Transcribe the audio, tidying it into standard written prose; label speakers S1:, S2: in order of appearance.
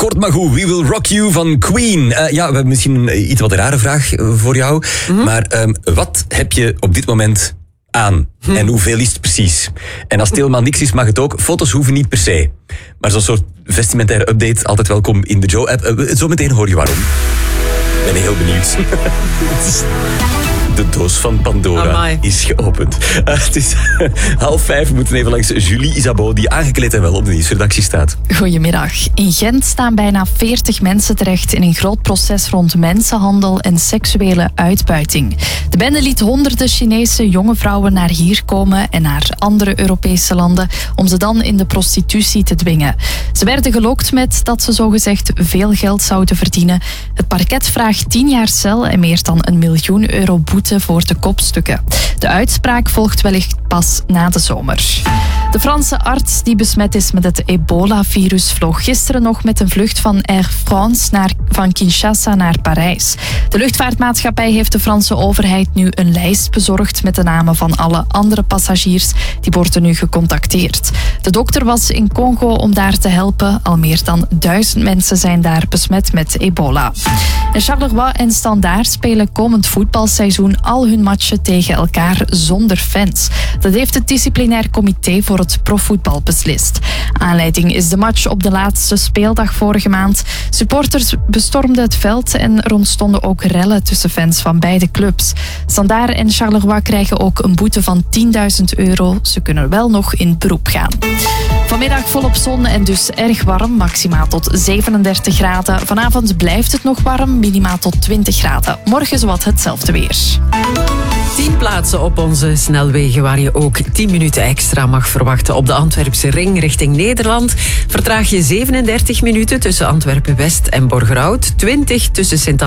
S1: Kort maar goed, We Will Rock You van Queen. We hebben misschien een iets wat rare vraag voor jou. Mm-hmm. Maar wat heb je op dit moment aan? En hoeveel is het precies? En als het helemaal niks is, mag het ook. Foto's hoeven niet per se. Maar zo'n soort vestimentaire update, altijd welkom in de Joe-app. Zometeen hoor je waarom. Ik ben heel benieuwd. De doos van Pandora is geopend. Het is 4:30. We moeten even langs Julie Isabeau, die aangekleed en wel op de nieuwsredactie staat.
S2: Goedemiddag. In Gent staan bijna 40 mensen terecht in een groot proces rond mensenhandel en seksuele uitbuiting. De bende liet honderden Chinese jonge vrouwen naar hier komen en naar andere Europese landen om ze dan in de prostitutie te dwingen. Ze werden gelokt met dat ze zogezegd veel geld zouden verdienen. Het parket vraagt 10 jaar cel en meer dan €1 miljoen boete voor de kopstukken. De uitspraak volgt wellicht pas na de zomer. De Franse arts die besmet is met het ebola-virus vloog gisteren nog met een vlucht van Air France van Kinshasa naar Parijs. De luchtvaartmaatschappij heeft de Franse overheid nu een lijst bezorgd met de namen van alle andere passagiers. Die worden nu gecontacteerd. De dokter was in Congo om daar te helpen. Al meer dan 1000 mensen zijn daar besmet met ebola. En Charleroi en Standaard spelen komend voetbalseizoen al hun matchen tegen elkaar zonder fans. Dat heeft het disciplinair comité voor het profvoetbal beslist. Aanleiding is de match op de laatste speeldag vorige maand. Supporters bestormden het veld en er ontstonden ook rellen tussen fans van beide clubs. Standaard en Charleroi krijgen ook een boete van €10.000. Ze kunnen wel nog in beroep gaan. Vanmiddag volop zon en dus erg warm, maximaal tot 37 graden. Vanavond blijft het nog warm, minimaal tot 20 graden. Morgen zowat hetzelfde weer.
S3: 10 plaatsen op onze snelwegen waar je ook 10 minuten extra mag verwachten. Op de Antwerpse ring richting Nederland vertraag je 37 minuten tussen Antwerpen-West en Borgerhout. 20 tussen Sint